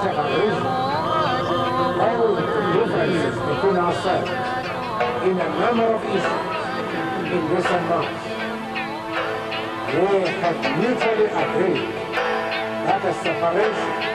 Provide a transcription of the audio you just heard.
separation, all differences between ourselves in a number of issues in recent months, we have mutually agreed that a separation